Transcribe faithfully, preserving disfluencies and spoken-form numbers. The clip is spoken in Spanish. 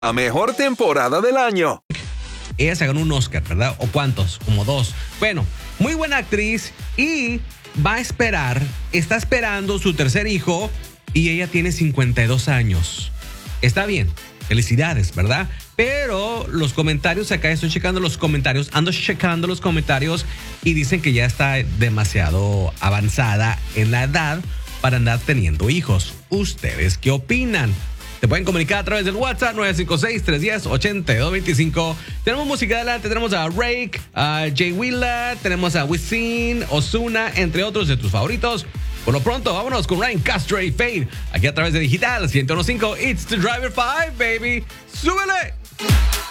La mejor temporada del año. Ella se ganó un Oscar, ¿verdad? ¿O cuántos? Como dos. Bueno, muy buena actriz y va a esperar, está esperando su tercer hijo y ella tiene cincuenta y dos años. Está bien, felicidades, ¿verdad? Pero los comentarios, acá estoy checando los comentarios, ando checando los comentarios y dicen que ya está demasiado avanzada en la edad para andar teniendo hijos. ¿Ustedes qué opinan? Te pueden comunicar a través del WhatsApp nueve cinco seis, tres uno cero, ocho dos dos cinco. Tenemos música adelante, tenemos a Rake, a Jay Wheeler, tenemos a Wisin, Ozuna, entre otros de tus favoritos. Por lo pronto, vámonos con Ryan Castro y Fade, aquí a través de Digital ciento uno punto cinco. It's the Driver cinco, baby. ¡Súbele!